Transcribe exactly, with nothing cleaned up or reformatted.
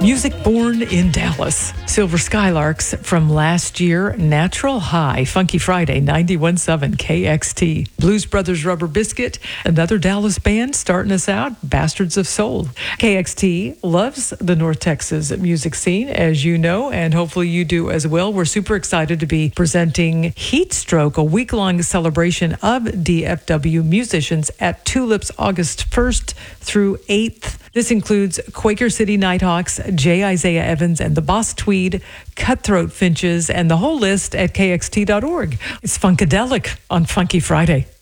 Music born in Dallas. Silver Skylarks from last year, Natural High, Funky Friday, ninety-one point seven K X T. Blues Brothers Rubber Biscuit, another Dallas band starting us out, Bastards of Soul. K X T loves the North Texas music scene, as you know, and hopefully you do as well. We're super excited to be presenting Heat Stroke, a week-long celebration of D F W musicians at Tulips August first through eighth. This includes Quaker City Nighthawks, J. Isaiah Evans, and the Boss Tweed, Cutthroat Finches, and the whole list at K X T dot org. It's Funkadelic on Funky Friday.